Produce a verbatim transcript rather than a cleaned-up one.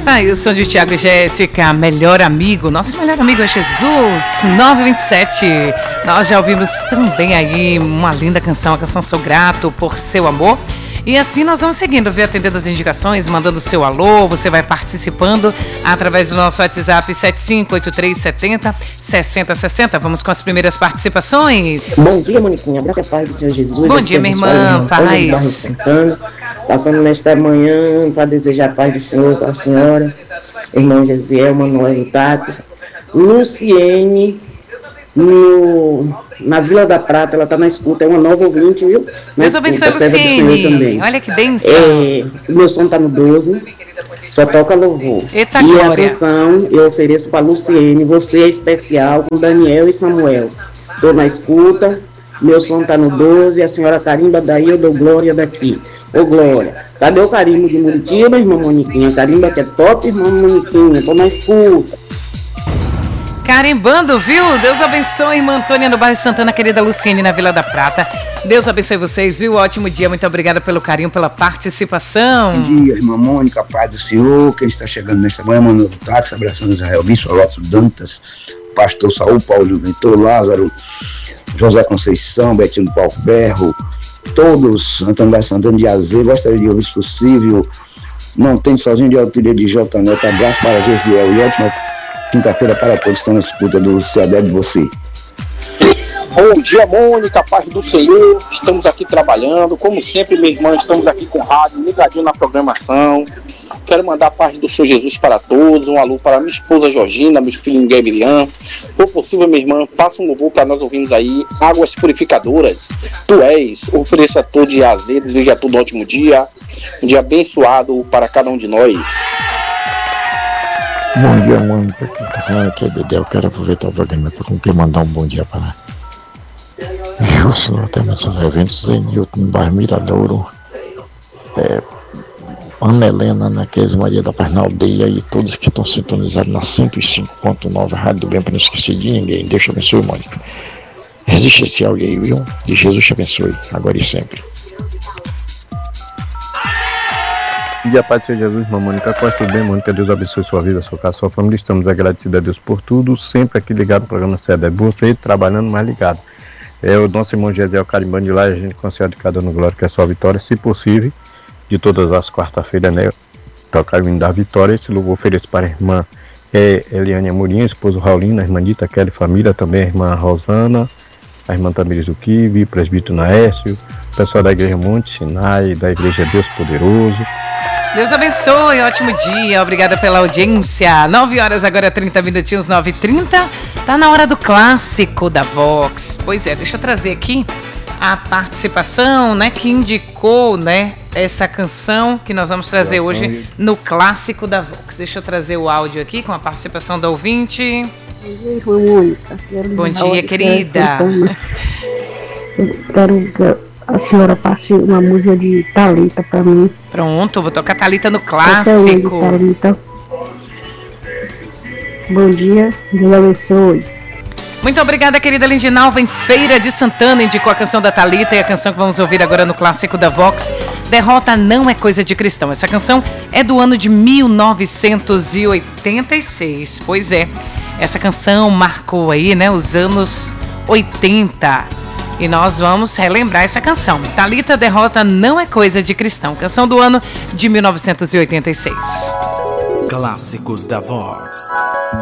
Tá aí o som de Tiago e Jéssica, melhor amigo. Nosso melhor amigo é Jesus, nove e vinte e sete. Nós já ouvimos também aí uma linda canção, a canção Sou Grato por Seu Amor. E assim nós vamos seguindo, viu? Atendendo as indicações, mandando o seu alô, você vai participando através do nosso WhatsApp sete cinco oito três sete zero seis zero seis zero. Vamos com as primeiras participações. Bom dia, Moniquinha. Abraço a paz do Senhor Jesus. Bom dia, minha irmã. Paz. Passando nesta manhã para desejar a paz do Senhor para a senhora, irmão Gesiel, Manuel Tatis, Luciene, no, na Vila da Prata, ela está na escuta, é uma nova ouvinte, viu? Na Deus abençoe, Luciene. Olha que bênção. É, meu som está no doze, só toca louvor. Eita, e glória. a canção eu ofereço para Luciene, você é especial, com Daniel e Samuel. Estou na escuta, meu som está no doze, a senhora carimba daí, eu dou glória daqui. Ô Glória, cadê o carimbo de Muritiba, irmã Moniquinha? Carimba que é top, irmã Moniquinha, tô na escuta. Carimbando, viu? Deus abençoe, irmã Antônia no bairro Santana, querida Luciene na Vila da Prata. Deus abençoe vocês, viu? Ótimo dia, muito obrigada pelo carinho, pela participação. Bom dia, irmã Mônica, paz do Senhor, quem está chegando nesta manhã, Manuel do Táxi, abraçando Israel Bispo, Alonso Dantas, Pastor Saul, Paulo Ventor, Lázaro, José Conceição, Betinho do Paulo Berro, todos, Antônio Vai Santana de Azevedo, gostaria de ouvir se possível, não tem sozinho de autoria de J Neto, abraço para Gesiel e ótima quinta-feira para todos que estão na escuta do C A D E B de você. Bom dia, Mônica, paz do Senhor, estamos aqui trabalhando, como sempre, minha irmã, estamos aqui com rádio, ligadinho na programação. Quero mandar a paz do Senhor Jesus para todos, um alô para minha esposa Georgina, meu filho Gabriel. Se for possível, minha irmã, passa um louvor para nós ouvirmos aí, Águas Purificadoras, Tu És, ofereça a todos de azeite, deseja a todo um ótimo dia, um dia abençoado para cada um de nós. Bom dia, Mônica, quem está falando aqui é Bedel, quero aproveitar o programa para mandar um bom dia para o senhor até nesses eventos em Newton, no bairro Miradouro, é, Ana Helena, na Queza Maria da Paz na aldeia e todos que estão sintonizados na cento e cinco ponto nove, Rádio do Bem, para não esquecer de ninguém. Deus te abençoe, Mônica. Resiste esse áudio aí, viu? E Jesus te abençoe, agora e sempre. Bom dia, Pai do Senhor Jesus, irmã Mônica Costa, tudo bem, Mônica? Deus abençoe sua vida, sua casa, sua família. Estamos agradecidos a Deus por tudo, sempre aqui ligado no programa C A D E B, você trabalhando mais ligado. É o nosso irmão Gesiel carimbando de lá, a gente consegue cada no glória que é só vitória, se possível, de todas as quarta-feiras, né? Tocar o hino da vitória. Esse louvor ofereço para a irmã é, Eliane Amorim, esposo Raulino, a irmã Dita Kelly, família, também a irmã Rosana, a irmã Tamires do Kiwi, presbítero Naécio, o pessoal da Igreja Monte Sinai, da Igreja Deus Poderoso. Deus abençoe, ótimo dia, obrigada pela audiência. nove horas agora, trinta minutinhos, nove e trinta. Tá na hora do clássico da Vox. Pois é, deixa eu trazer aqui a participação, né, que indicou, né, essa canção que nós vamos trazer hoje no clássico da Vox. Deixa eu trazer o áudio aqui com a participação da ouvinte. Bom dia, Mônica. Bom dia, querida. Quero que a senhora passe uma música de Thalita pra mim. Pronto, vou tocar Thalita no clássico. Thalita. Bom dia, Deus abençoe. Muito obrigada, querida Lindinalva, em Feira de Santana, indicou a canção da Thalita e a canção que vamos ouvir agora no clássico da Vox, Derrota Não É Coisa de Cristão. Essa canção é do ano de mil novecentos e oitenta e seis. Pois é, essa canção marcou aí, né, os anos oitenta. E nós vamos relembrar essa canção. Thalita, Derrota Não É Coisa de Cristão. Canção do ano de mil novecentos e oitenta e seis. Clássicos da Vox.